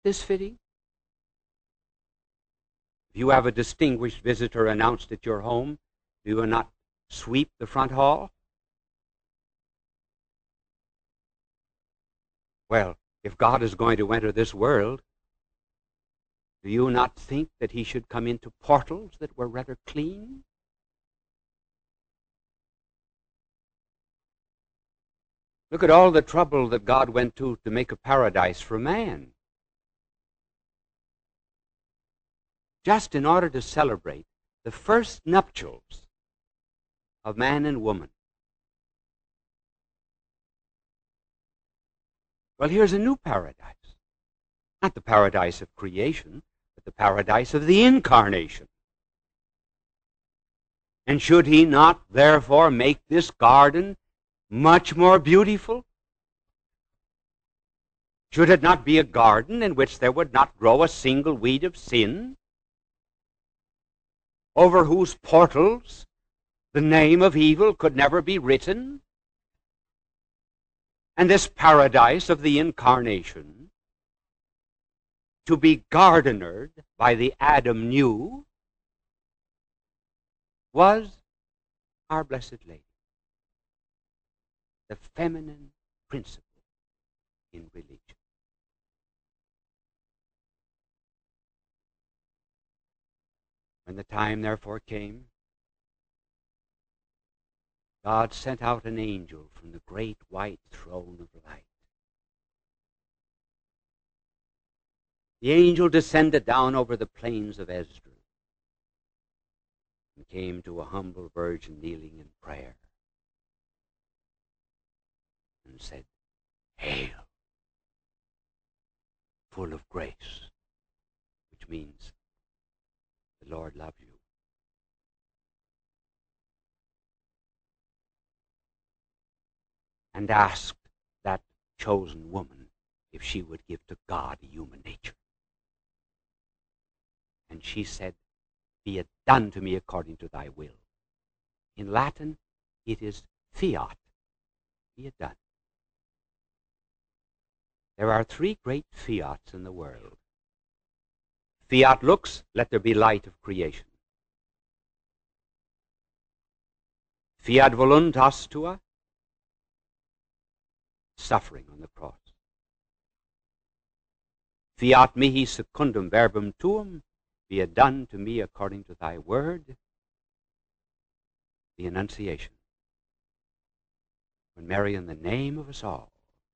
this fitting? If you have a distinguished visitor announced at your home, do you not sweep the front hall? Well, if God is going to enter this world, do you not think that he should come into portals that were rather clean? Look at all the trouble that God went to make a paradise for man. Just in order to celebrate the first nuptials of man and woman. Well, here's a new paradise. Not the paradise of creation, but the paradise of the incarnation. And should he not, therefore, make this garden much more beautiful? Should it not be a garden in which there would not grow a single weed of sin, over whose portals the name of evil could never be written? And this paradise of the incarnation, to be gardenered by the Adam new, was our Blessed Lady, the feminine principle in religion. When the time therefore came, God sent out an angel from the great white throne of light. The angel descended down over the plains of Esdras and came to a humble virgin kneeling in prayer and said, "Hail, full of grace," which means the Lord loves you. And asked that chosen woman if she would give to God human nature. And she said, "Be it done to me according to thy will." In Latin, it is fiat. Be it done. There are three great fiats in the world. Fiat lux, let there be light of creation. Fiat voluntas tua, suffering on the cross. Fiat mihi secundum verbum tuum, be it done to me according to thy word, the Annunciation. When Mary, in the name of us all,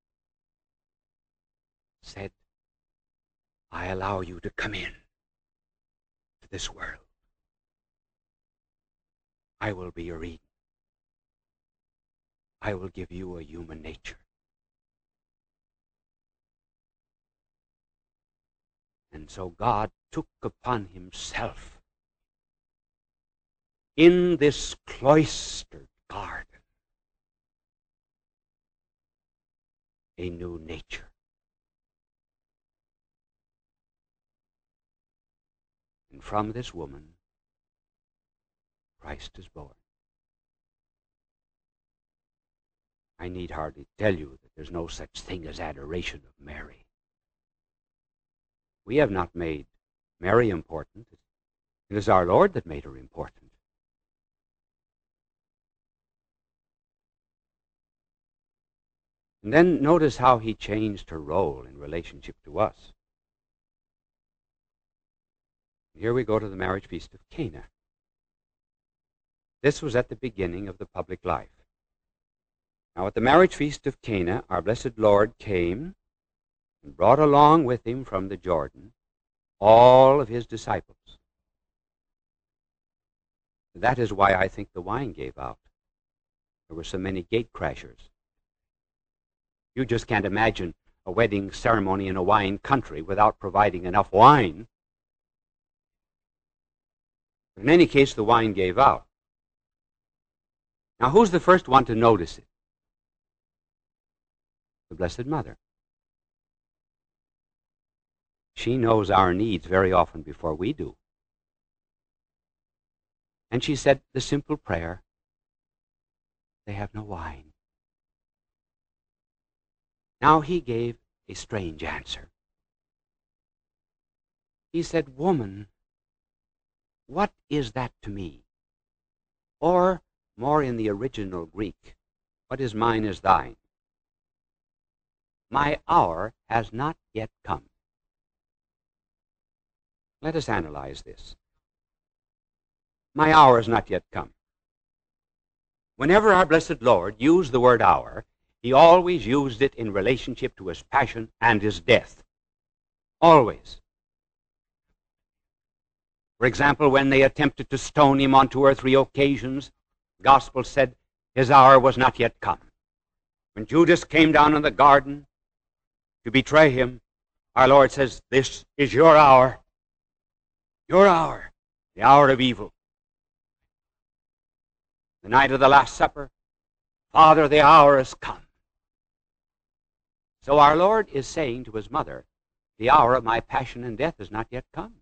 said, "I allow you to come in to this world. I will be your Eden. I will give you a human nature." And so God took upon himself in this cloistered garden a new nature. And from this woman, Christ is born. I need hardly tell you that there's no such thing as adoration of Mary. We have not made Mary important. It is our Lord that made her important. And then notice how he changed her role in relationship to us. Here we go to the marriage feast of Cana. This was at the beginning of the public life. Now at the marriage feast of Cana, our blessed Lord came and brought along with him from the Jordan all of his disciples. That is why I think the wine gave out. There were so many gate crashers. You just can't imagine a wedding ceremony in a wine country without providing enough wine. But in any case, the wine gave out. Now, who's the first one to notice it? The Blessed Mother. She knows our needs very often before we do. And she said the simple prayer, "They have no wine." Now he gave a strange answer. He said, "Woman, what is that to me?" Or, more in the original Greek, "What is mine is thine. My hour has not yet come." Let us analyze this. My hour has not yet come. Whenever our blessed Lord used the word hour, he always used it in relationship to his passion and his death. Always. For example, when they attempted to stone him on 2 or 3 occasions, the Gospel said his hour was not yet come. When Judas came down in the garden to betray him, our Lord says, "This is your hour. Your hour. The hour of evil." The night of the Last Supper, "Father, the hour has come." So our Lord is saying to his mother, the hour of my passion and death has not yet come.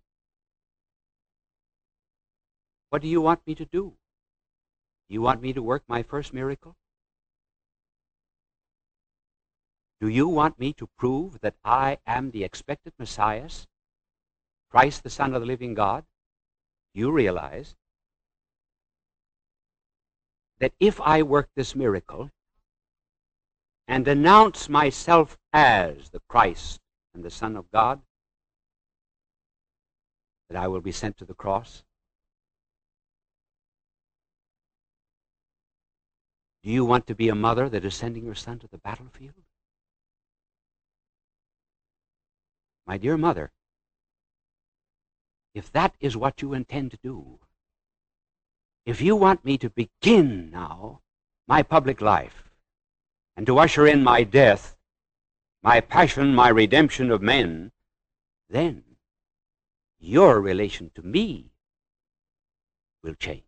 What do you want me to do? Do you want me to work my first miracle? Do you want me to prove that I am the expected Messiah, Christ, the Son of the living God? Do you realize that if I work this miracle and announce myself as the Christ and the Son of God, that I will be sent to the cross? Do you want to be a mother that is sending her son to the battlefield? My dear mother, if that is what you intend to do, if you want me to begin now my public life and to usher in my death, my passion, my redemption of men, then your relation to me will change.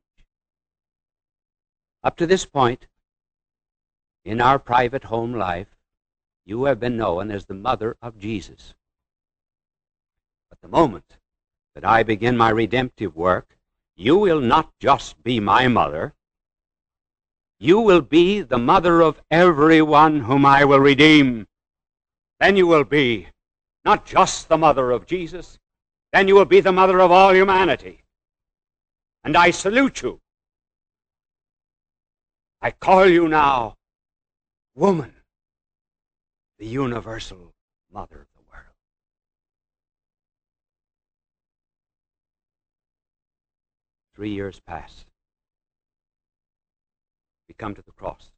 Up to this point, in our private home life, you have been known as the mother of Jesus. But the moment that I begin my redemptive work, you will not just be my mother. You will be the mother of everyone whom I will redeem. Then you will be not just the mother of Jesus, then you will be the mother of all humanity. And I salute you. I call you now woman, the universal mother of the world. 3 years pass. We come to the cross.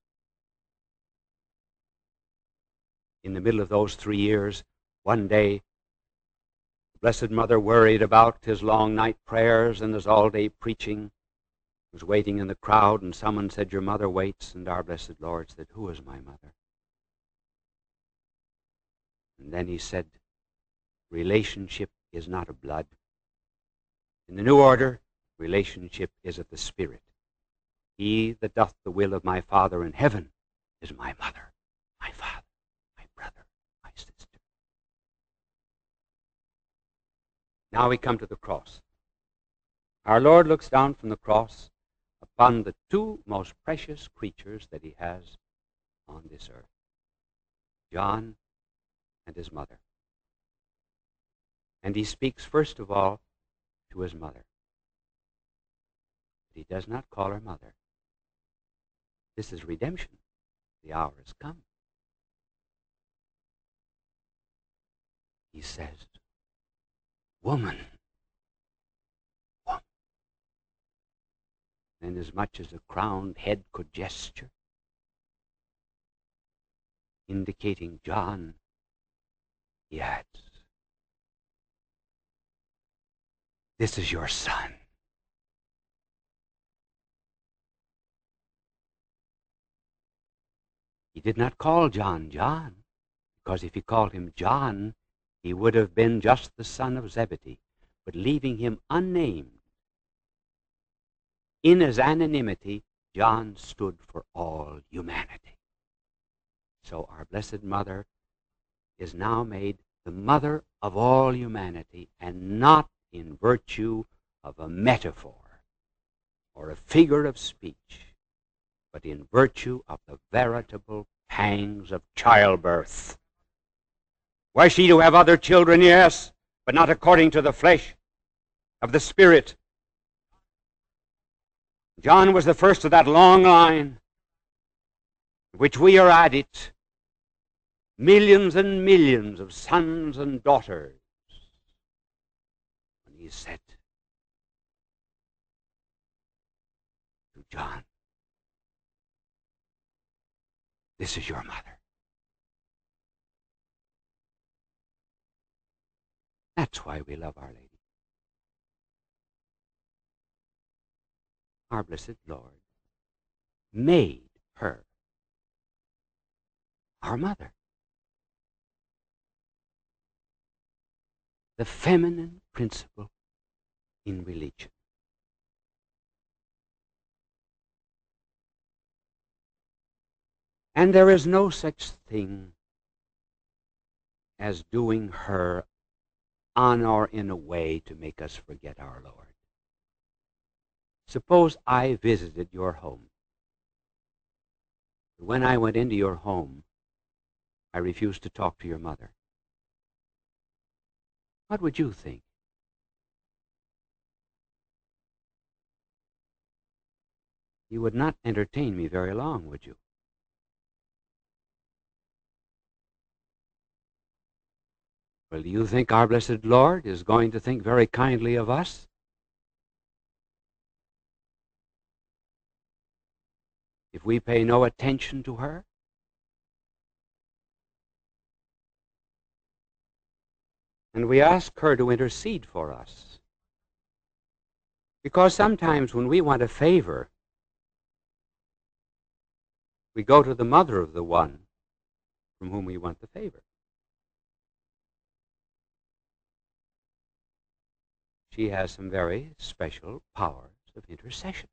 In the middle of those 3 years, one day, the Blessed Mother, worried about his long night prayers and his all-day preaching, was waiting in the crowd, and someone said, "Your mother waits," and our Blessed Lord said, "Who is my mother?" And then he said, relationship is not of blood. In the new order, relationship is of the Spirit. He that doth the will of my Father in heaven is my mother, my father, my brother, my sister. Now we come to the cross. Our Lord looks down from the cross upon the 2 most precious creatures that he has on this earth, John and his mother. And he speaks first of all to his mother. But he does not call her mother. This is redemption. The hour has come. He says, "Woman, woman." And as much as a crowned head could gesture, indicating John, he adds, "This is your son." He did not call John John, because if he called him John, he would have been just the son of Zebedee. But leaving him unnamed, in his anonymity, John stood for all humanity. So our Blessed Mother is now made the mother of all humanity, and not in virtue of a metaphor or a figure of speech, but in virtue of the veritable pangs of childbirth. Was she to have other children? Yes, but not according to the flesh, of the Spirit. John was the first of that long line, which we are at it, millions and millions of sons and daughters. When he said to John, "This is your mother." That's why we love Our Lady. Our blessed Lord made her our mother. The feminine principle in religion. And there is no such thing as doing her on or in a way to make us forget our Lord. Suppose I visited your home. When I went into your home, I refused to talk to your mother. What would you think? You would not entertain me very long, would you? Well, do you think our blessed Lord is going to think very kindly of us? If we pay no attention to her? And we ask her to intercede for us. Because sometimes when we want a favor, we go to the mother of the one from whom we want the favor. She has some very special powers of intercession.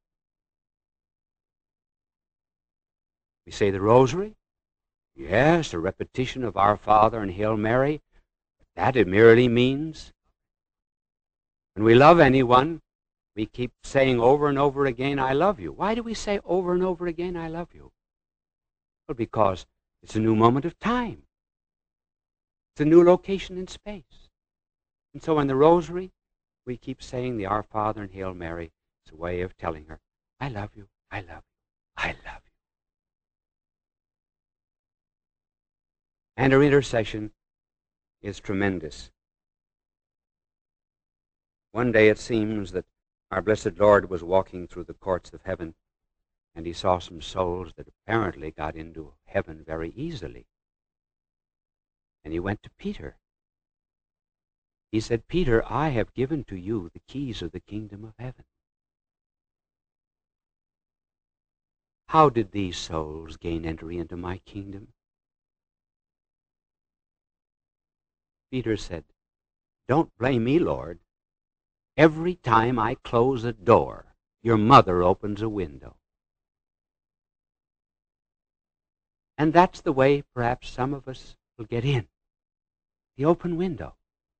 We say the Rosary. Yes, a repetition of Our Father and Hail Mary. That it merely means. When we love anyone, we keep saying over and over again, "I love you." Why do we say over and over again, "I love you"? Well, because it's a new moment of time. It's a new location in space. And so in the Rosary, we keep saying the Our Father and Hail Mary. It's a way of telling her, "I love you, I love you, I love you." And her intercession is tremendous. One day it seems that our blessed Lord was walking through the courts of heaven, and he saw some souls that apparently got into heaven very easily. And he went to Peter. He said, "Peter, I have given to you the keys of the kingdom of heaven." How did these souls gain entry into my kingdom? Peter said, "Don't blame me, Lord. Every time I close a door, your mother opens a window." And that's the way perhaps some of us will get in. The open window.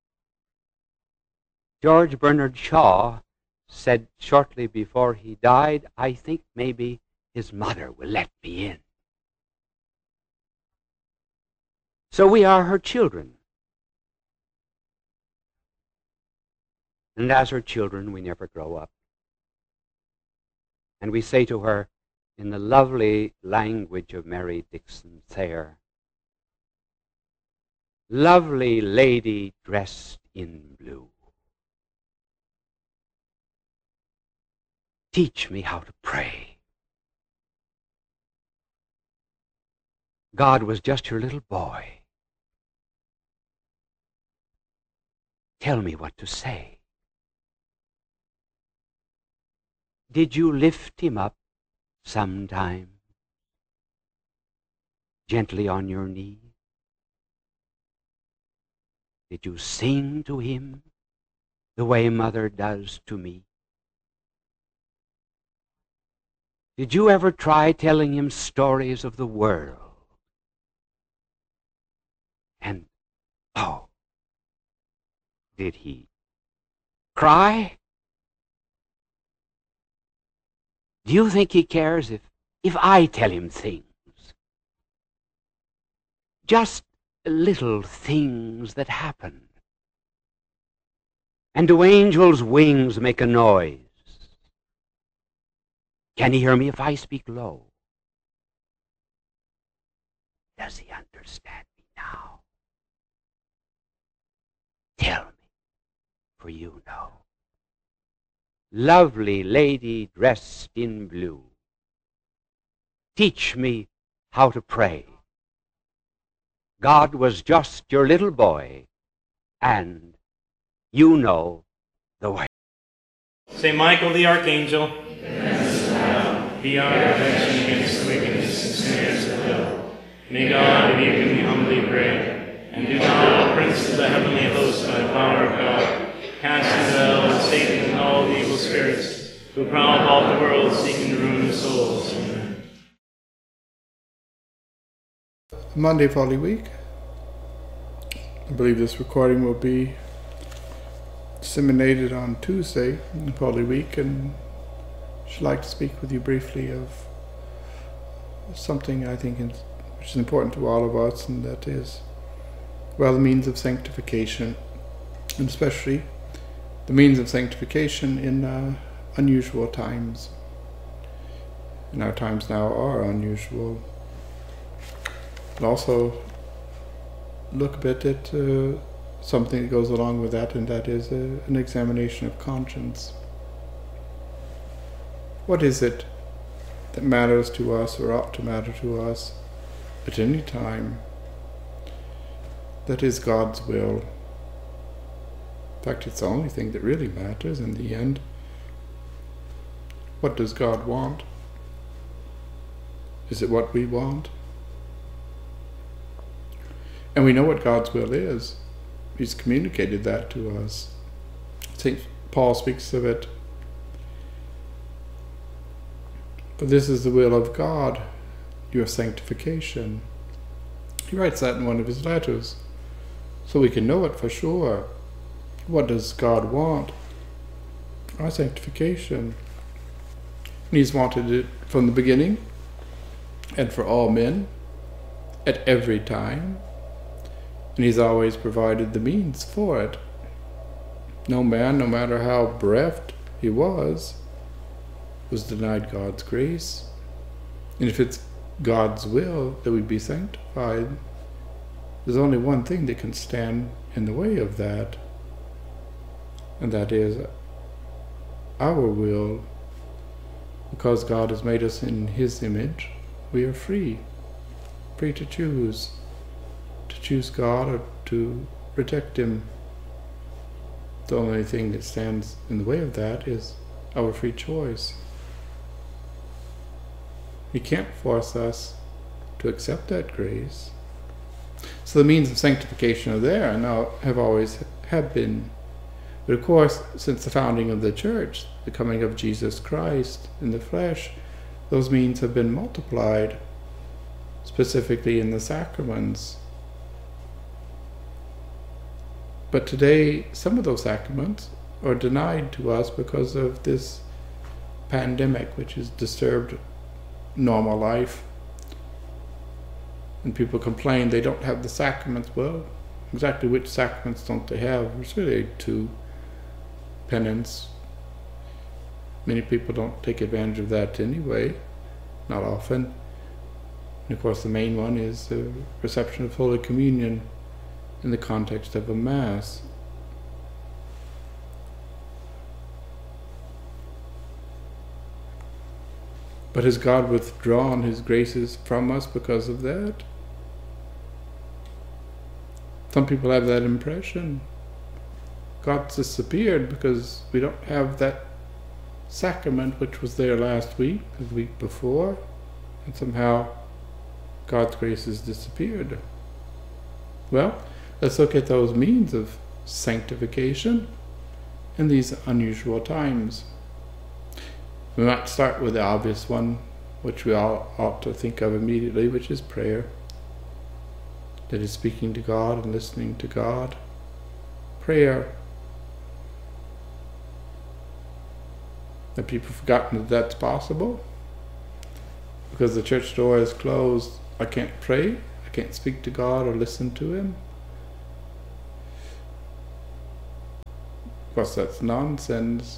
George Bernard Shaw said shortly before he died, "I think maybe his mother will let me in." So we are her children. And as her children, we never grow up. And we say to her, in the lovely language of Mary Dixon Thayer, "Lovely lady dressed in blue, teach me how to pray." God was just your little boy. Tell me what to say. Did you lift him up sometime, gently on your knee? Did you sing to him the way Mother does to me? Did you ever try telling him stories of the world? And, oh, did he cry? Do you think he cares if I tell him things? Just little things that happen. And do angels' wings make a noise? Can he hear me if I speak low? Does he understand me now? Tell me, for you know. Lovely lady dressed in blue, teach me how to pray. God was just your little boy, and you know the way. Saint Michael the Archangel, be our protection against the wickedness and snares of hell. May God rebuke him, we humbly pray. And do not, O Prince of the heavenly host, by the power of God, cast into hell and Satan and all the evil spirits who prowl about the world seeking to ruin souls. Amen. Monday of Holy Week. I believe this recording will be disseminated on Tuesday of Holy Week, and I should like to speak with you briefly of something I think which is important to all of us, and that is, well, the means of sanctification, and especially the means of sanctification in unusual times. And our times now are unusual. And also look a bit at something that goes along with that, and that is an examination of conscience. What is it that matters to us, or ought to matter to us, at any time, that is God's will? In fact, it's the only thing that really matters in the end. What does God want? Is it what we want? And we know what God's will is. He's communicated that to us. St. Paul speaks of it. But this is the will of God, your sanctification. He writes that in one of his letters, so we can know it for sure. What does God want? Our sanctification. And He's wanted it from the beginning, and for all men, at every time. And He's always provided the means for it. No man, no matter how bereft he was denied God's grace. And if it's God's will that we be sanctified, there's only one thing that can stand in the way of that, and that is our will. Because God has made us in His image, we are free to choose God or to reject Him. The only thing that stands in the way of that is our free choice. He can't force us to accept that grace. So the means of sanctification are there, and have always been. But of course, since the founding of the Church, the coming of Jesus Christ in the flesh, those means have been multiplied, specifically in the sacraments. But today, some of those sacraments are denied to us because of this pandemic, which has disturbed normal life. And people complain they don't have the sacraments. Well, exactly which sacraments don't they have? There's really two. Penance. Many people don't take advantage of that anyway, not often. And of course the main one is the reception of Holy Communion in the context of a Mass. But has God withdrawn His graces from us because of that? Some people have that impression. God's disappeared because we don't have that sacrament which was there last week, the week before, and somehow God's grace has disappeared. Well, let's look at those means of sanctification in these unusual times. We might start with the obvious one, which we all ought to think of immediately, which is prayer. That is speaking to God and listening to God. Prayer. Have people forgotten that that's possible? Because the church door is closed, I can't pray, I can't speak to God or listen to Him. course, that's nonsense.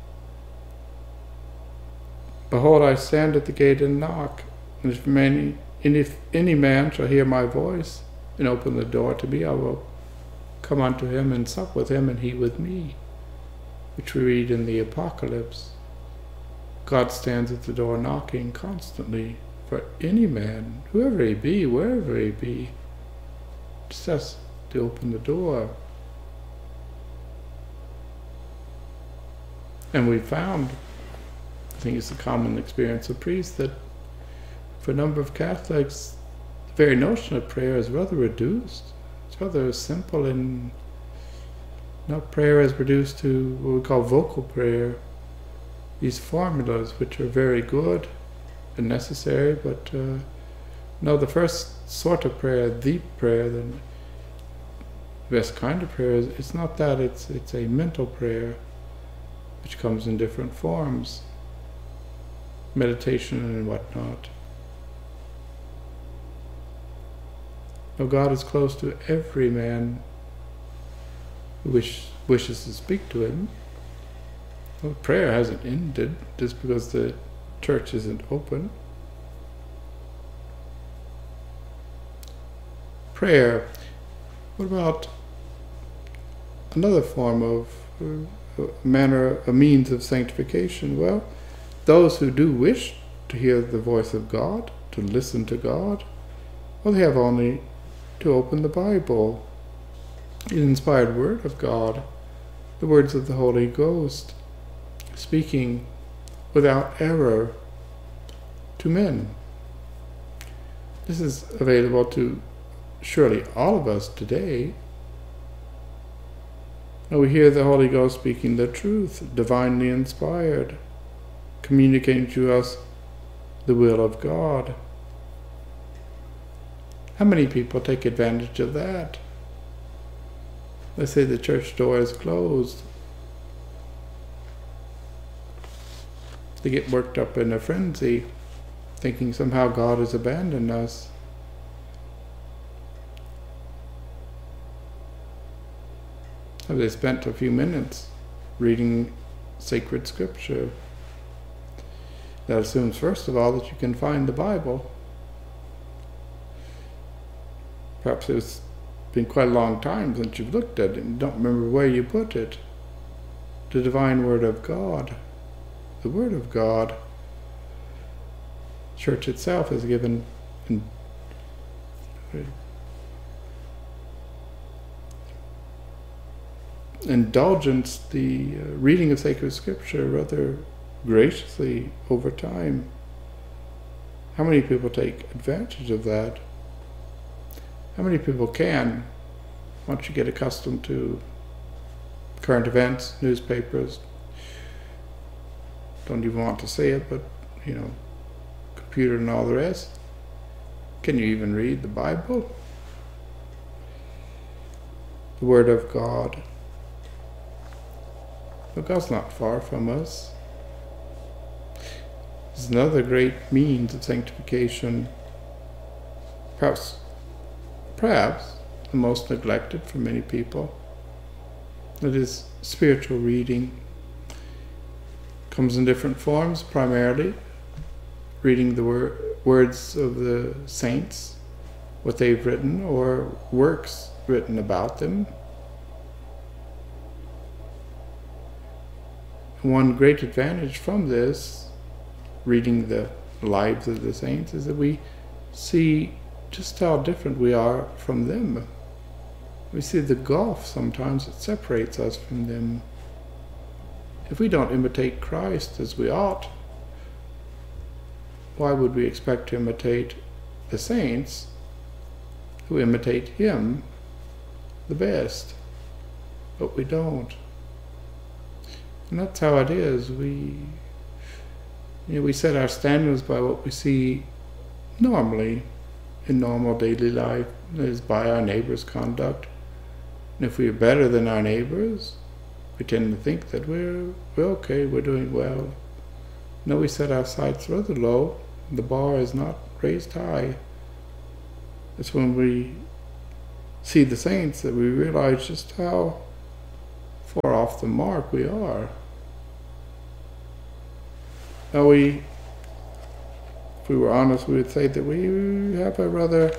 Behold, I stand at the gate and knock, and if any man shall hear my voice and open the door to me, I will come unto him and sup with him and he with me, which we read in the Apocalypse. God stands at the door knocking constantly for any man, whoever he be, wherever he be, just has to open the door. And we found, I think it's a common experience of priests, that for a number of Catholics, the very notion of prayer is rather reduced. It's rather simple, and not prayer is reduced to what we call vocal prayer. These formulas, which are very good and necessary, but no, the first sort of prayer, deep prayer, the best kind of prayer, it's not that, it's a mental prayer, which comes in different forms, meditation and whatnot. Now, God is close to every man who wishes to speak to him. Well, prayer hasn't ended just because the church isn't open. Prayer. What about another form of a means of sanctification? Well, those who do wish to hear the voice of God, to listen to God, well, they have only to open the Bible, the inspired Word of God, the words of the Holy Ghost, speaking without error to men. This is available to surely all of us today. Now we hear the Holy Ghost speaking the truth, divinely inspired, communicating to us the will of God. How many people take advantage of that? Let's say the church door is closed. They get worked up in a frenzy, thinking somehow God has abandoned us. Have they spent a few minutes reading sacred scripture? That assumes, first of all, that you can find the Bible. Perhaps it's been quite a long time since you've looked at it and don't remember where you put it. The divine Word of God. The Word of God. Church itself has given indulgence the reading of sacred scripture rather graciously over time. How many people take advantage of that? How many people can, once you get accustomed to current events, newspapers, don't even want to say it, but, computer and all the rest, can you even read the Bible? The Word of God. But God's not far from us. It's another great means of sanctification, perhaps the most neglected for many people. It is spiritual reading. Comes in different forms, primarily reading the words of the saints, what they've written, or works written about them. One great advantage from this, reading the lives of the saints, is that we see just how different we are from them. We see the gulf sometimes that separates us from them. If we don't imitate Christ as we ought, why would we expect to imitate the saints who imitate Him the best? But we don't. And that's how it is. We set our standards by what we see normally in normal daily life, that is by our neighbor's conduct. And if we are better than our neighbors, we tend to think that we're okay, we're doing well. No, we set our sights rather low. The bar is not raised high. It's when we see the saints that we realize just how far off the mark we are. Now if we were honest, we would say that we have a rather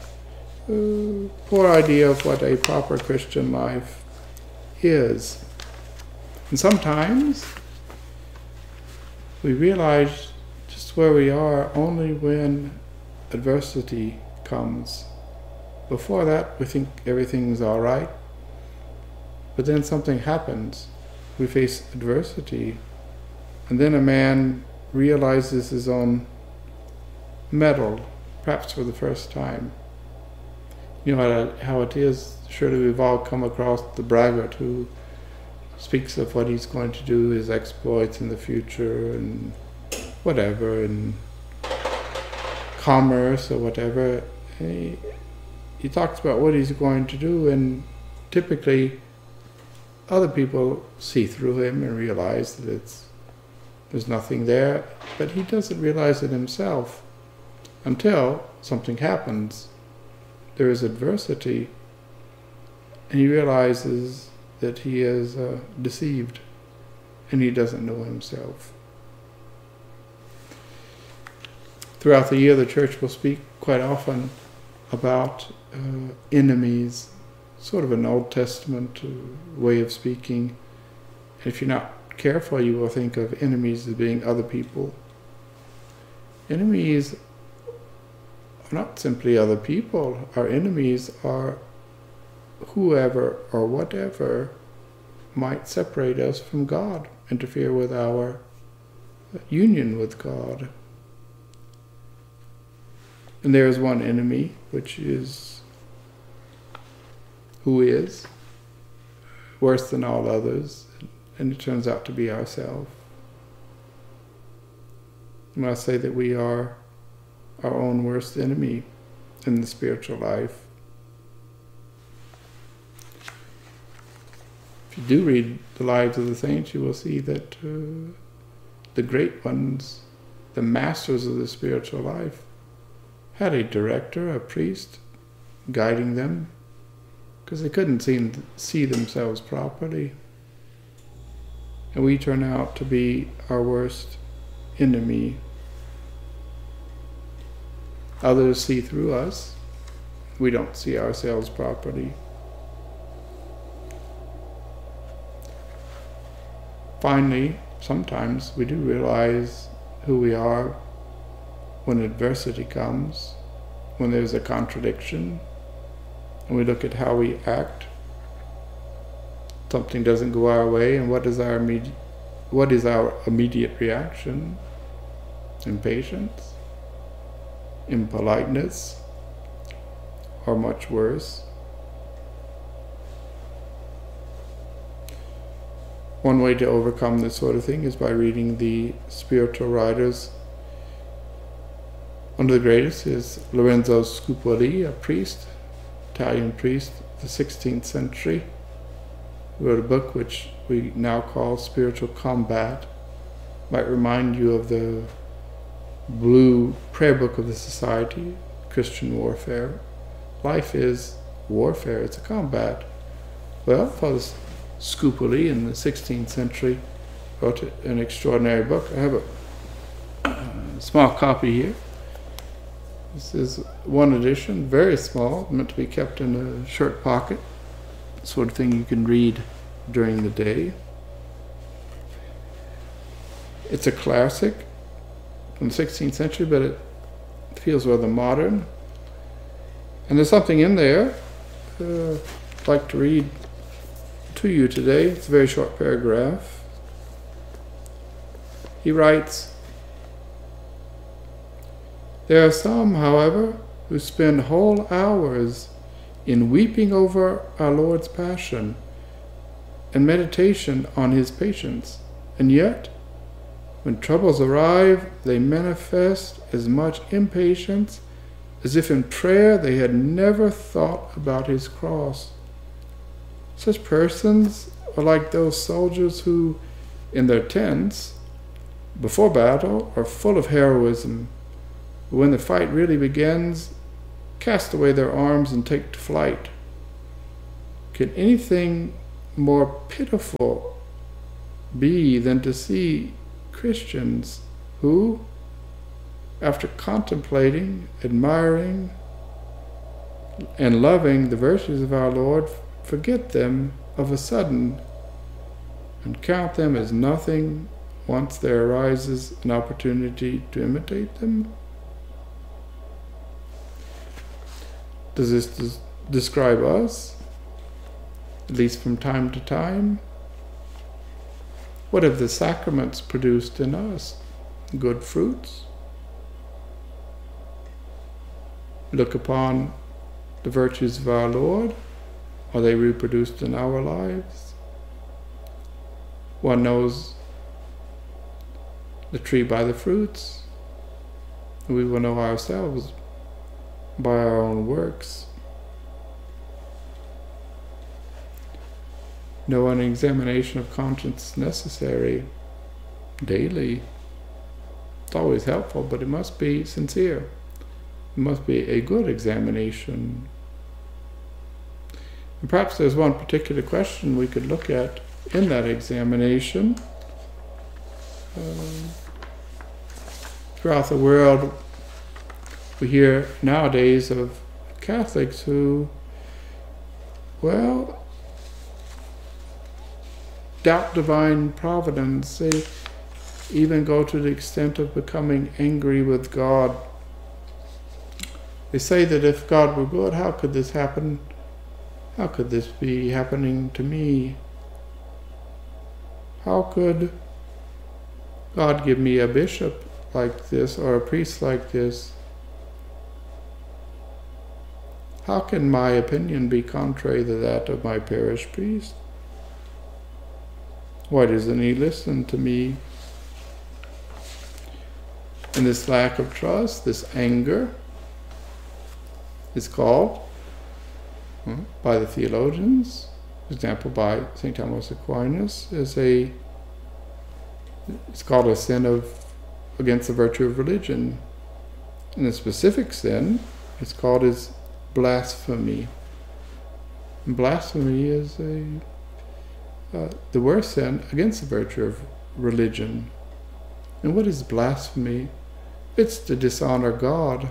poor idea of what a proper Christian life is. And sometimes we realize just where we are only when adversity comes. Before that, we think everything's all right. But then something happens. We face adversity. And then a man realizes his own mettle, perhaps for the first time. You know how it is. Surely we've all come across the braggart who speaks of what he's going to do, his exploits in the future, and whatever, in commerce or whatever. He talks about what he's going to do, and typically other people see through him and realize that there's nothing there, but he doesn't realize it himself until something happens. There is adversity, and he realizes that he is deceived, and he doesn't know himself. Throughout the year, the Church will speak quite often about enemies, sort of an Old Testament way of speaking. And if you're not careful, you will think of enemies as being other people. Enemies are not simply other people. Our enemies are whoever or whatever might separate us from God, interfere with our union with God. And there is one enemy, which is who is worse than all others, and it turns out to be ourselves. I must say that we are our own worst enemy in the spiritual life. If you do read the lives of the saints, you will see that the great ones, the masters of the spiritual life, had a director, a priest, guiding them, because they couldn't see themselves properly. And we turn out to be our worst enemy. Others see through us. We don't see ourselves properly. Finally, sometimes we do realize who we are when adversity comes, when there's a contradiction, and we look at how we act. Something doesn't go our way, and what is our immediate reaction? Impatience, impoliteness, or much worse. One way to overcome this sort of thing is by reading the spiritual writers. One of the greatest is Lorenzo Scupoli, a priest, Italian priest of the 16th century. He wrote a book which we now call Spiritual Combat. Might remind you of the blue prayer book of the Society, Christian Warfare. Life is warfare, it's a combat. Well, Father Scupoli in the 16th century wrote an extraordinary book. I have a small copy here. This is one edition, very small, meant to be kept in a shirt pocket. Sort of thing you can read during the day. It's a classic from the 16th century, but it feels rather modern. And there's something in there I'd like to read to you today. It's a very short paragraph. He writes, "There are some, however, who spend whole hours in weeping over our Lord's passion and meditation on his patience, and yet, when troubles arrive, they manifest as much impatience as if in prayer they had never thought about his cross. Such persons are like those soldiers who, in their tents, before battle, are full of heroism, but when the fight really begins, cast away their arms and take to flight. Can anything more pitiful be than to see Christians who, after contemplating, admiring, and loving the virtues of our Lord, forget them of a sudden and count them as nothing once there arises an opportunity to imitate them? Does this describe us, at least from time to time? What have the sacraments produced in us? Good fruits? Look upon the virtues of our Lord. Are they reproduced in our lives? One knows the tree by the fruits. We will know ourselves by our own works. No an examination of conscience necessary daily. It's always helpful, but it must be sincere. It must be a good examination. And perhaps there's one particular question we could look at in that examination. Throughout the world, we hear nowadays of Catholics who, well, doubt divine providence. They even go to the extent of becoming angry with God. They say that if God were good, how could this happen? How could this be happening to me? How could God give me a bishop like this or a priest like this? How can my opinion be contrary to that of my parish priest? Why doesn't he listen to me? And this lack of trust, this anger, is called by the theologians, for example by St. Thomas Aquinas, it's called a sin against the virtue of religion. And the specific sin is called as blasphemy. And blasphemy is the worst sin against the virtue of religion. And what is blasphemy? It's to dishonor God,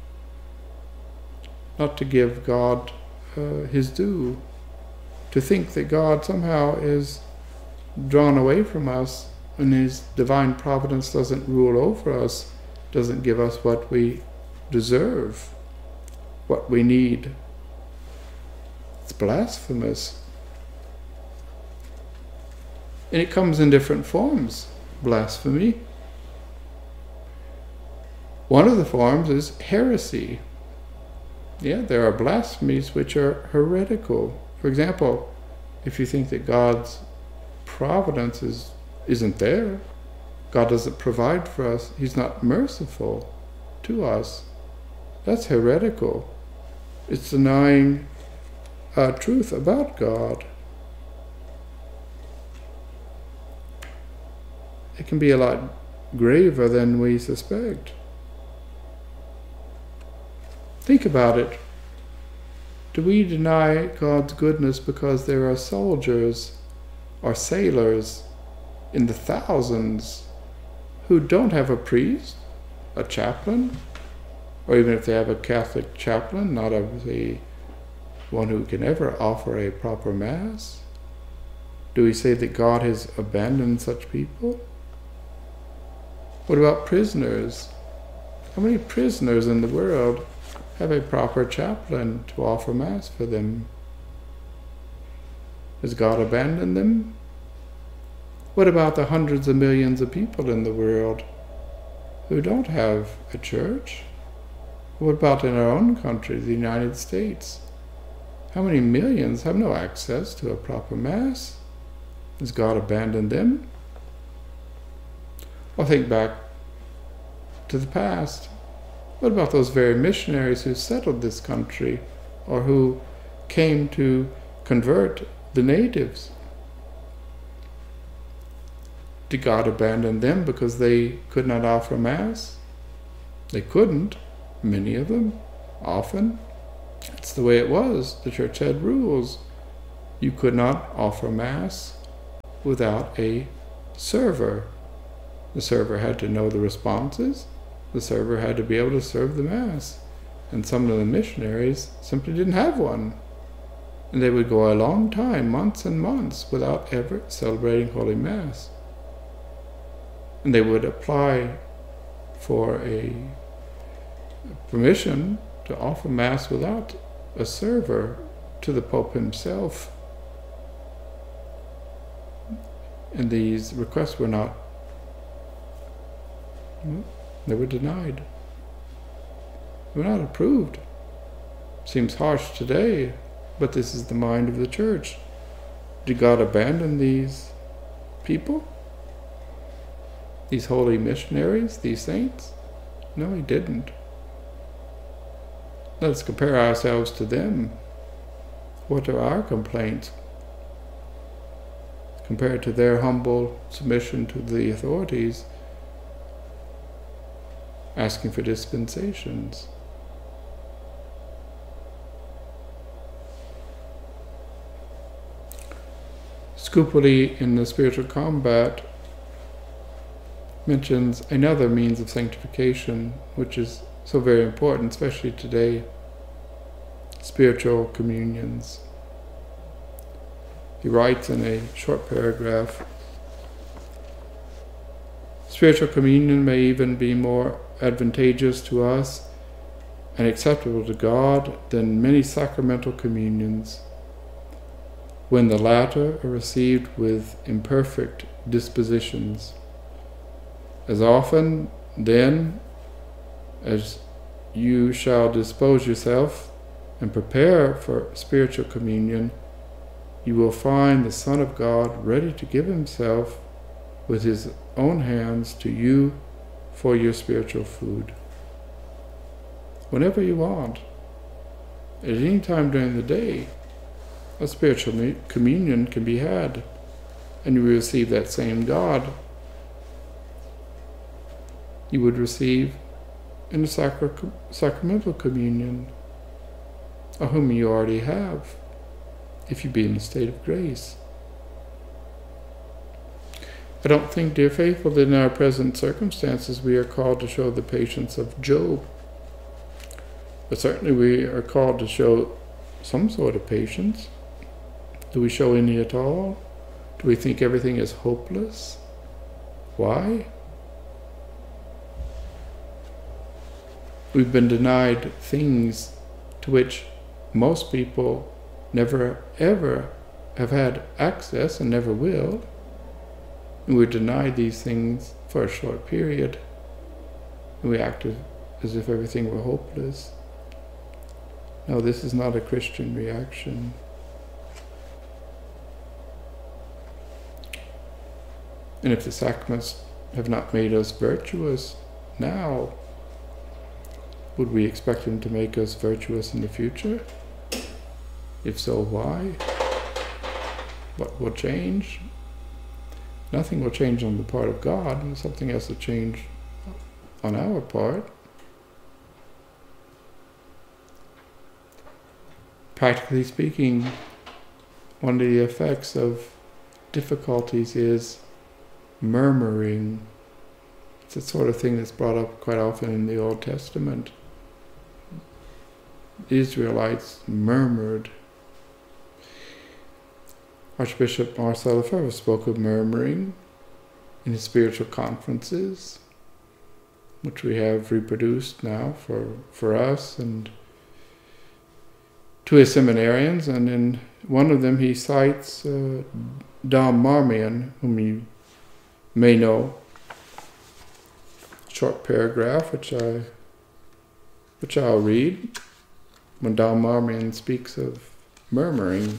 not to give God his due, to think that God somehow is drawn away from us and his divine providence doesn't rule over us, doesn't give us what we deserve, what we need. It's blasphemous. And it comes in different forms, blasphemy. One of the forms is heresy. Yeah, there are blasphemies which are heretical. For example, if you think that God's providence isn't there, God doesn't provide for us, he's not merciful to us, that's heretical. It's denying truth about God. It can be a lot graver than we suspect. Think about it. Do we deny God's goodness because there are soldiers or sailors in the thousands who don't have a priest, a chaplain, or even if they have a Catholic chaplain, not obviously one who can ever offer a proper Mass? Do we say that God has abandoned such people? What about prisoners? How many prisoners in the world have a proper chaplain to offer Mass for them? Has God abandoned them? What about the hundreds of millions of people in the world who don't have a church? What about in our own country, the United States? How many millions have no access to a proper Mass? Has God abandoned them? Or think back to the past. What about those very missionaries who settled this country or who came to convert the natives? Did God abandon them because they could not offer Mass? They couldn't, many of them, often. That's the way it was. The church had rules. you could not offer Mass without a server. The server had to know the responses. The server had to be able to serve the Mass. And some of the missionaries simply didn't have one. And they would go a long time, months and months, without ever celebrating Holy Mass. And they would apply for a permission to offer Mass without a server to the Pope himself. And these requests were not, they were denied. They were not approved. Seems harsh today, but this is the mind of the Church. Did God abandon these people? These holy missionaries, these saints? No, He didn't. Let's compare ourselves to them. What are our complaints compared to their humble submission to the authorities, asking for dispensations? Scupoli in the Spiritual Combat mentions another means of sanctification, which is so very important, especially today: spiritual communions. He writes in a short paragraph, "Spiritual communion may even be more advantageous to us and acceptable to God than many sacramental communions, when the latter are received with imperfect dispositions. As often, then, as you shall dispose yourself and prepare for spiritual communion, you will find the Son of God ready to give Himself with His own hands to you for your spiritual food. Whenever you want, at any time during the day, a spiritual communion can be had, and you will receive that same God you would receive in the sacramental communion, of whom you already have, if you be in a state of grace." I don't think, dear faithful, that in our present circumstances we are called to show the patience of Job, but certainly we are called to show some sort of patience. Do we show any at all? Do we think everything is hopeless? Why? We've been denied things to which most people never ever have had access and never will. And we're denied these things for a short period, and we act as if everything were hopeless. No, this is not a Christian reaction. And if the sacraments have not made us virtuous now, would we expect Him to make us virtuous in the future? If so, why? What will change? Nothing will change on the part of God. Something has to change on our part. Practically speaking, one of the effects of difficulties is murmuring. It's the sort of thing that's brought up quite often in the Old Testament. The Israelites murmured. Archbishop Marcel Lefebvre spoke of murmuring in his spiritual conferences, which we have reproduced now for us and to his seminarians, and in one of them he cites Dom Marmion, whom you may know. Short paragraph which I'll read when Dom Marmion speaks of murmuring.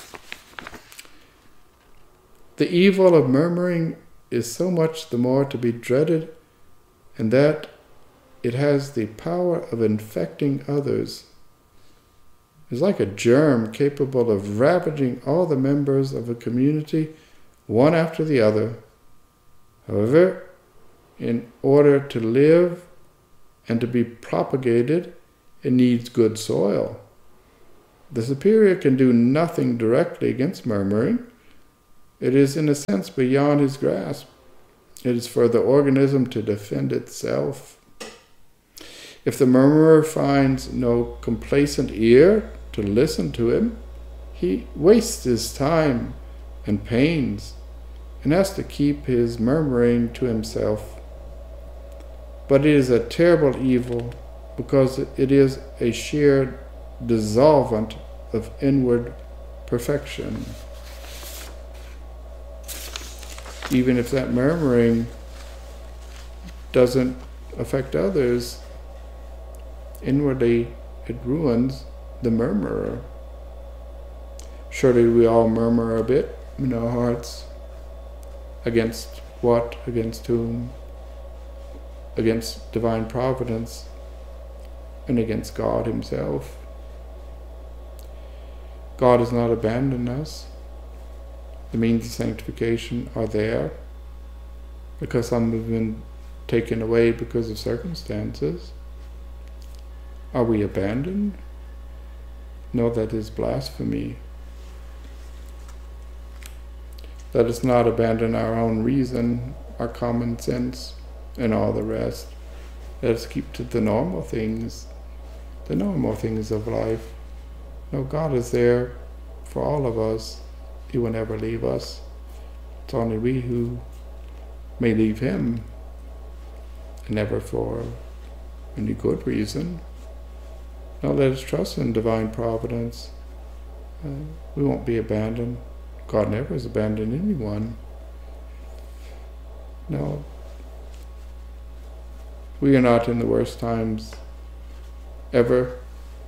"The evil of murmuring is so much the more to be dreaded, and that it has the power of infecting others. It is like a germ capable of ravaging all the members of a community, one after the other. However, in order to live and to be propagated, it needs good soil. The superior can do nothing directly against murmuring. It is in a sense beyond his grasp. It is for the organism to defend itself. If the murmurer finds no complacent ear to listen to him, he wastes his time and pains and has to keep his murmuring to himself. But it is a terrible evil because it is a sheer dissolvent of inward perfection. Even if that murmuring doesn't affect others, inwardly it ruins the murmurer. Surely we all murmur a bit in our hearts. Against what? Against whom? Against divine providence and against God himself. God has not abandoned us. The means of sanctification are there because some have been taken away because of circumstances. Are we abandoned? No, that is blasphemy. Let us not abandon our own reason, our common sense, and all the rest. Let us keep to the normal things of life. No, God is there for all of us. He will never leave us. It's only we who may leave him, and never for any good reason. Now let us trust in divine providence. We won't be abandoned. God never has abandoned anyone. No. We are not in the worst times ever.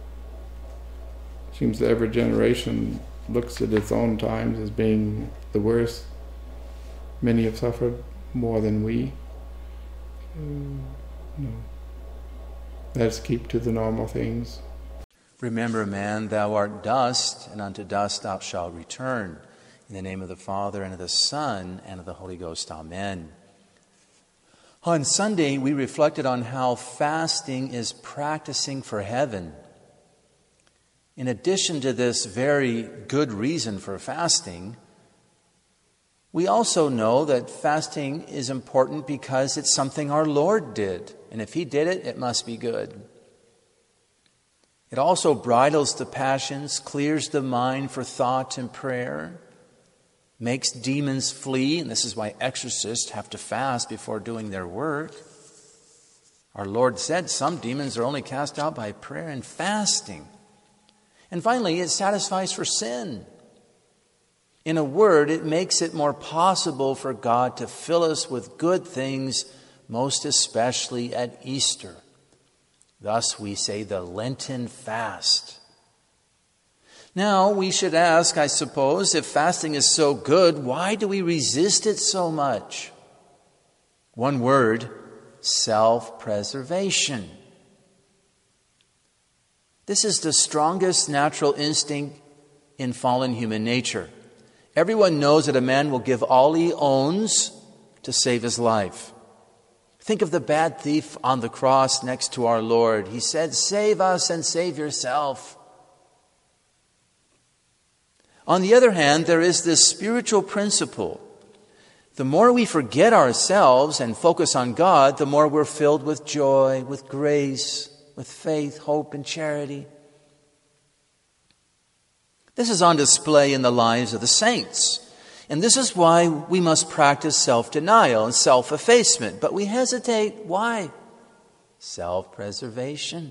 It seems that every generation looks at its own times as being the worst. Many have suffered more than we. No. Let us keep to the normal things. Remember, man, thou art dust, and unto dust thou shalt return. In the name of the Father, and of the Son, and of the Holy Ghost. Amen. On Sunday, we reflected on how fasting is practicing for heaven. In addition to this very good reason for fasting, we also know that fasting is important because it's something our Lord did. And if he did it, it must be good. It also bridles the passions, clears the mind for thought and prayer, makes demons flee, and this is why exorcists have to fast before doing their work. Our Lord said some demons are only cast out by prayer and fasting. And finally, it satisfies for sin. In a word, it makes it more possible for God to fill us with good things, most especially at Easter. Thus we say the Lenten fast. Now, we should ask, I suppose, if fasting is so good, why do we resist it so much? One word, self-preservation. This is the strongest natural instinct in fallen human nature. Everyone knows that a man will give all he owns to save his life. Think of the bad thief on the cross next to our Lord. He said, "Save us and save yourself." On the other hand, there is this spiritual principle. The more we forget ourselves and focus on God, the more we're filled with joy, with grace, with faith, hope, and charity. This is on display in the lives of the saints. And this is why we must practice self-denial and self-effacement. But we hesitate. Why? Self-preservation.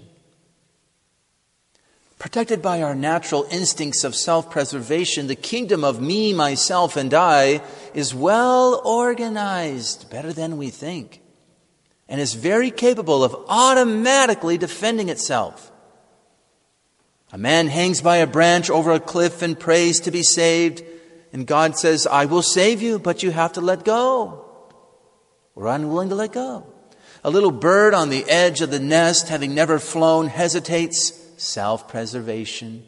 Protected by our natural instincts of self-preservation, the kingdom of me, myself, and I is well organized, better than we think, and is very capable of automatically defending itself. A man hangs by a branch over a cliff and prays to be saved, and God says, "I will save you, but you have to let go." We're unwilling to let go. A little bird on the edge of the nest, having never flown, hesitates. Self-preservation.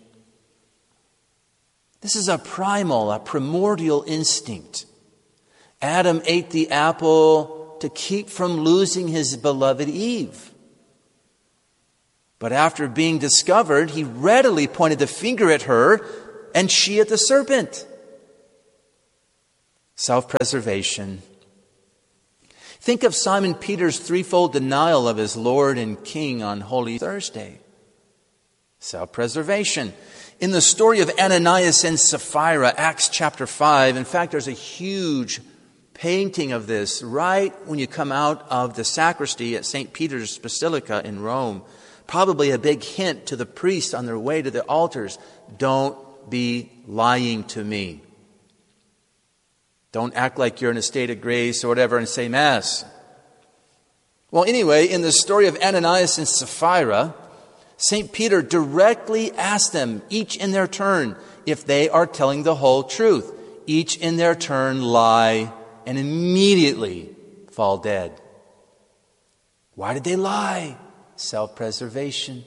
This is a primal, a primordial instinct. Adam ate the apple to keep from losing his beloved Eve. But after being discovered, he readily pointed the finger at her and she at the serpent. Self-preservation. Think of Simon Peter's threefold denial of his Lord and King on Holy Thursday. Self-preservation. In the story of Ananias and Sapphira, Acts chapter 5, in fact, there's a huge painting of this right when you come out of the sacristy at St. Peter's Basilica in Rome. Probably a big hint to the priests on their way to the altars. Don't be lying to me. Don't act like you're in a state of grace or whatever and say Mass. Well, anyway, in the story of Ananias and Sapphira, St. Peter directly asked them, each in their turn, if they are telling the whole truth. Each in their turn lie and immediately fall dead. Why did they lie? Self-preservation.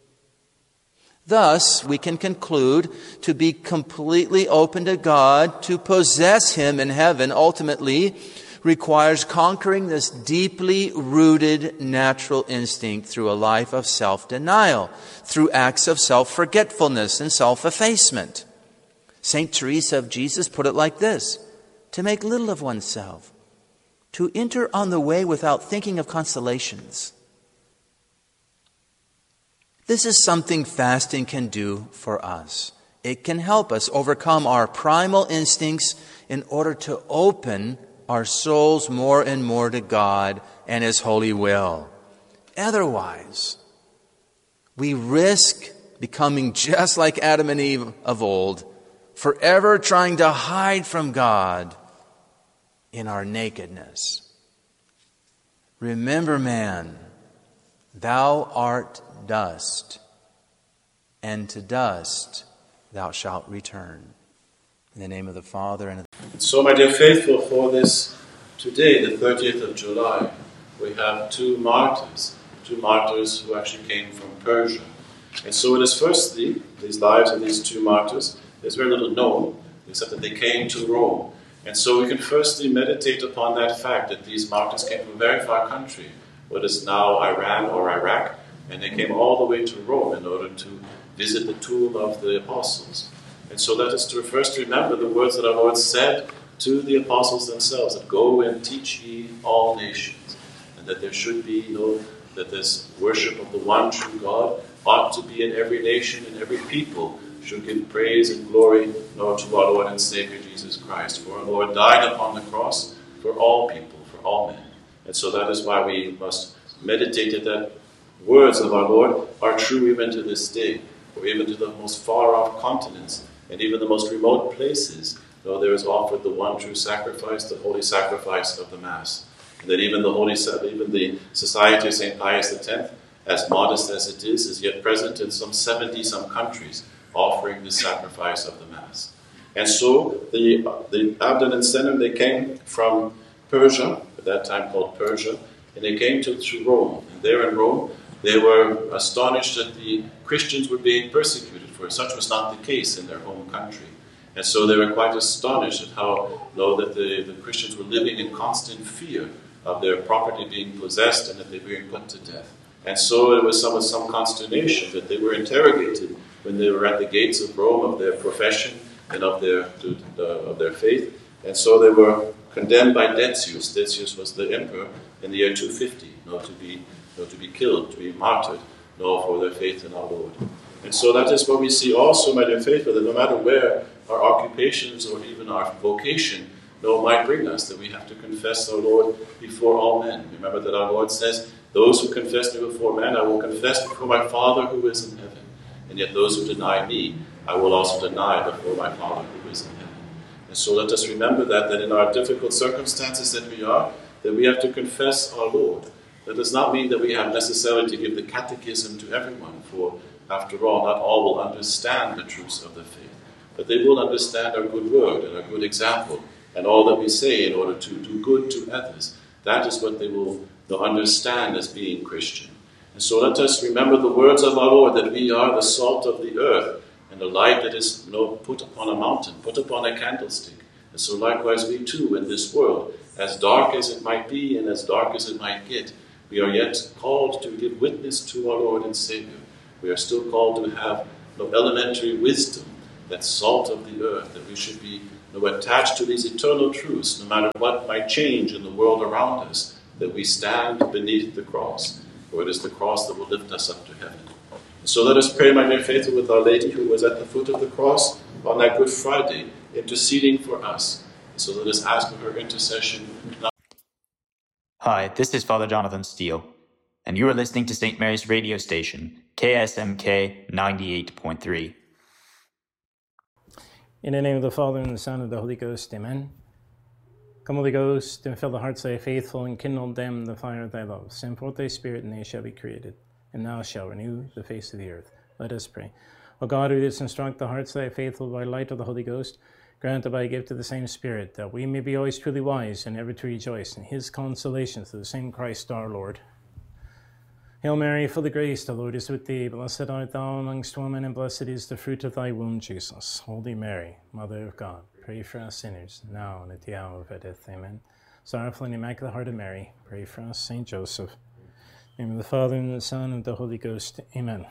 Thus, we can conclude to be completely open to God, to possess Him in heaven, ultimately requires conquering this deeply rooted natural instinct through a life of self-denial, through acts of self-forgetfulness and self-effacement. St. Teresa of Jesus put it like this: to make little of oneself, to enter on the way without thinking of consolations. This is something fasting can do for us. It can help us overcome our primal instincts in order to open our souls more and more to God and His holy will. Otherwise, we risk becoming just like Adam and Eve of old, forever trying to hide from God in our nakedness. Remember, man, thou art dust, and to dust thou shalt return. In the name of the Father and of the... So, my dear faithful, for this today, the 30th of July, we have two martyrs who actually came from Persia. And so it is firstly, these lives of these two martyrs, there's very little known, except that they came to Rome. And so we can firstly meditate upon that fact that these martyrs came from a very far country, what is now Iran or Iraq, and they came all the way to Rome in order to visit the tomb of the apostles. And so let us first remember the words that our Lord said to the apostles themselves, that go and teach ye all nations, and that there should be that this worship of the one true God ought to be in every nation and every people should give praise and glory to our Lord and Savior Jesus Christ. For our Lord died upon the cross for all people, for all men. And so that is why we must meditate that words of our Lord are true even to this day, or even to the most far-off continents, and even the most remote places, though there is offered the one true sacrifice, the holy sacrifice of the Mass. And that even the Society of St. Pius X, as modest as it is yet present in some 70-some countries, offering the sacrifice of the Mass. And so the Abdon and Senem, they came from Persia, at that time called Persia, and they came to Rome. And there in Rome, they were astonished that the Christians were being persecuted, for such was not the case in their home country. And so they were quite astonished at how, that the Christians were living in constant fear of their property being possessed and that they were being put to death. And so it was some consternation that they were interrogated when they were at the gates of Rome of their profession and of their faith. And so they were condemned by Decius. Decius was the emperor in the year 250, to be killed, to be martyred, for their faith in our Lord. And so that is what we see also, my dear faithful, that no matter where our occupations or even our vocation might bring us, that we have to confess our Lord before all men. Remember that our Lord says, those who confess me before men, I will confess before my Father who is in heaven. And yet those who deny me, I will also deny before my Father who is in heaven. And so let us remember that in our difficult circumstances that we have to confess our Lord. That does not mean that we have necessarily to give the catechism to everyone, for after all, not all will understand the truths of the faith. But they will understand our good word and our good example, and all that we say in order to do good to others. That is what they'll understand as being Christian. And so let us remember the words of our Lord, that we are the salt of the earth, and the light that is put upon a mountain, put upon a candlestick. And so likewise we too in this world, as dark as it might be and as dark as it might get, We are yet called to give witness to our Lord and Savior. We are still called to have elementary wisdom, that salt of the earth, that we should be attached to these eternal truths, no matter what might change in the world around us, that we stand beneath the cross, for it is the cross that will lift us up to heaven. So let us pray, my dear faithful, with Our Lady who was at the foot of the cross on that Good Friday, interceding for us. So let us ask for her intercession now. Hi, this is Father Jonathan Steele, and you are listening to St. Mary's radio station, KSMK 98.3. In the name of the Father, and the Son, and the Holy Ghost, amen. Come, Holy Ghost, and fill the hearts of thy faithful, and kindle them the fire of thy love. Send forth thy Spirit, and they shall be created, and thou shalt renew the face of the earth. Let us pray. O God, who didst instruct the hearts of thy faithful by light of the Holy Ghost, grant by a gift of the same Spirit, that we may be always truly wise, and ever to rejoice in his consolation through the same Christ our Lord. Hail Mary, full of grace, the Lord is with thee. Blessed art thou amongst women, and blessed is the fruit of thy womb, Jesus. Holy Mary, Mother of God, pray for us sinners, now and at the hour of our death. Amen. Sorrowful and Immaculate Heart of Mary, pray for us. Saint Joseph. In the name of the Father, and the Son, and the Holy Ghost. Amen.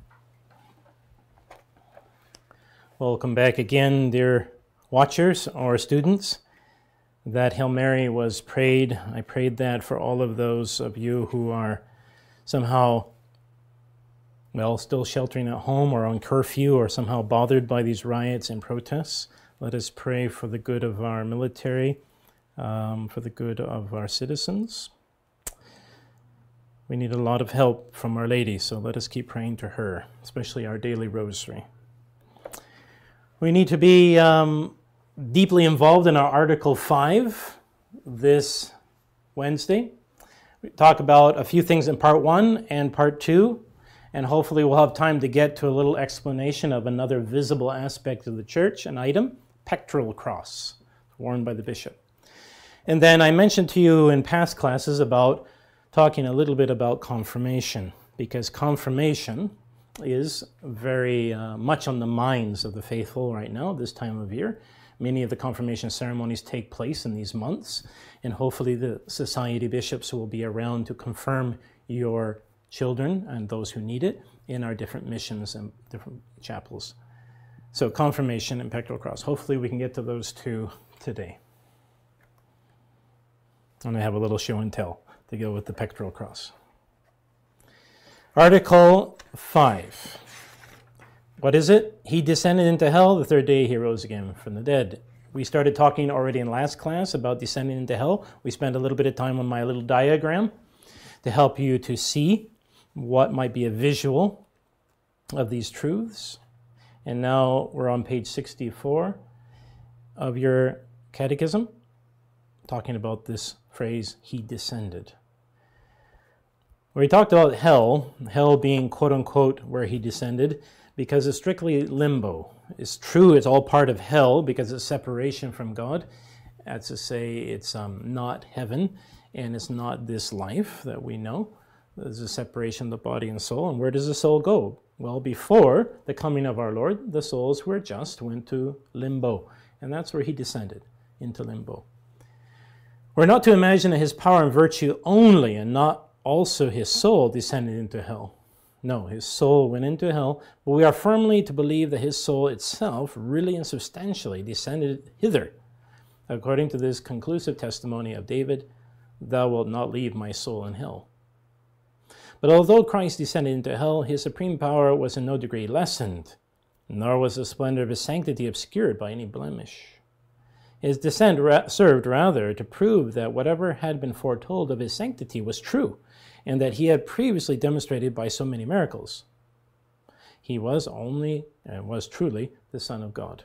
Welcome back again, dear watchers or students. That Hail Mary was prayed. I prayed that for all of those of you who are somehow, still sheltering at home or on curfew or somehow bothered by these riots and protests. Let us pray for the good of our military, for the good of our citizens. We need a lot of help from Our Lady, so let us keep praying to her, especially our daily rosary. We need to be deeply involved in our Article 5 this Wednesday. We talk about a few things in Part 1 and Part 2, and hopefully we'll have time to get to a little explanation of another visible aspect of the church, an item, pectoral cross, worn by the bishop. And then I mentioned to you in past classes about talking a little bit about confirmation, because confirmation is very much on the minds of the faithful right now, this time of year. Many of the confirmation ceremonies take place in these months, and hopefully the society bishops will be around to confirm your children and those who need it in our different missions and different chapels. So confirmation and pectoral cross. Hopefully we can get to those two today. And I have a little show and tell to go with the pectoral cross. Article 5. What is it? He descended into hell. The third day he rose again from the dead. We started talking already in last class about descending into hell. We spent a little bit of time on my little diagram to help you to see what might be a visual of these truths. And now we're on page 64 of your catechism, talking about this phrase, he descended. We talked about hell being quote-unquote where he descended, because it's strictly limbo. It's true, it's all part of hell because it's separation from God. That's to say, it's not heaven, and it's not this life that we know. There's a separation of the body and soul. And where does the soul go? Well, before the coming of our Lord, the souls who were just went to limbo. And that's where he descended, into limbo. We're not to imagine that his power and virtue only, and not also his soul, descended into hell. No, his soul went into hell, but we are firmly to believe that his soul itself really and substantially descended hither. According to this conclusive testimony of David, thou wilt not leave my soul in hell. But although Christ descended into hell, his supreme power was in no degree lessened, nor was the splendor of his sanctity obscured by any blemish. His descent served rather to prove that whatever had been foretold of his sanctity was true, and that he had previously demonstrated by so many miracles. He was only, and was truly, the Son of God.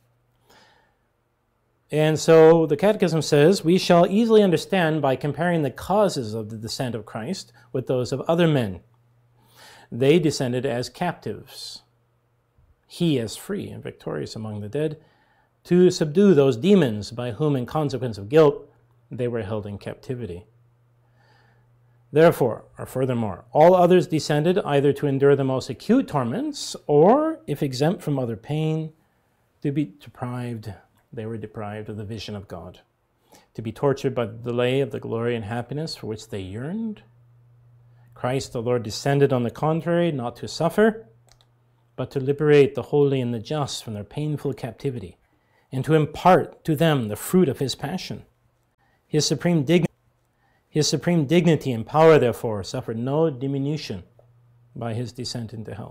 And so the Catechism says, we shall easily understand by comparing the causes of the descent of Christ with those of other men. They descended as captives, he as free and victorious among the dead, to subdue those demons by whom, in consequence of guilt, they were held in captivity. Therefore, or furthermore, all others descended either to endure the most acute torments, or, if exempt from other pain, to be deprived, they were deprived of the vision of God, to be tortured by the delay of the glory and happiness for which they yearned, Christ the Lord descended, on the contrary, not to suffer, but to liberate the holy and the just from their painful captivity, and to impart to them the fruit of his passion. His supreme dignity and power, therefore, suffered no diminution by his descent into hell.